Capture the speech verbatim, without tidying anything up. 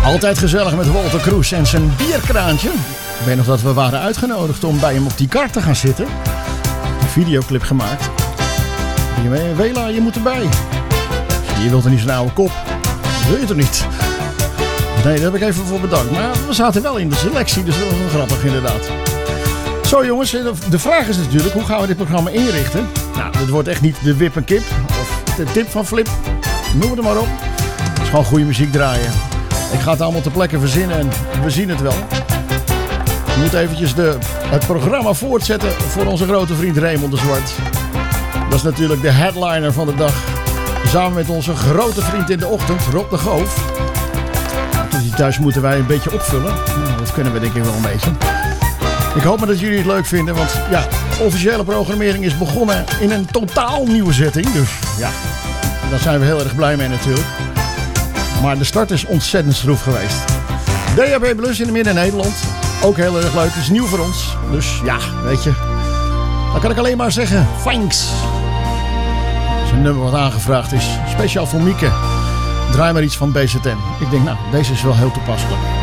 Altijd gezellig met Walter Kroes en zijn bierkraantje. Ik weet nog dat we waren uitgenodigd om bij hem op die kar te gaan zitten. Een videoclip gemaakt. Wela, je moet erbij. Je wilt er niet zo'n oude kop. Dat wil je toch niet? Nee, daar heb ik even voor bedankt. Maar we zaten wel in de selectie, dus dat was wel grappig inderdaad. Zo jongens, de vraag is natuurlijk, hoe gaan we dit programma inrichten? Nou, het wordt echt niet de wip en kip. Of de tip van Flip. Noem het er maar op. Het is gewoon goede muziek draaien. Ik ga het allemaal ter plekke verzinnen en we zien het wel. We moeten eventjes de, het programma voortzetten voor onze grote vriend Raymond de Zwart. Dat is natuurlijk de headliner van de dag. Samen met onze grote vriend in de ochtend, Rob de Goof. Dus die thuis moeten wij een beetje opvullen. Dat kunnen we denk ik wel een beetje. Ik hoop maar dat jullie het leuk vinden, want ja, de officiële programmering is begonnen in een totaal nieuwe setting. Dus ja, daar zijn we heel erg blij mee natuurlijk. Maar de start is ontzettend schroef geweest. D H B Plus in de Midden-Nederland. Ook heel erg leuk, het is nieuw voor ons. Dus ja, weet je, dan kan ik alleen maar zeggen, thanks. Dat is een nummer wat aangevraagd is, speciaal voor Mieke. Draai maar iets van B Z N. Ik denk, nou, deze is wel heel toepasselijk.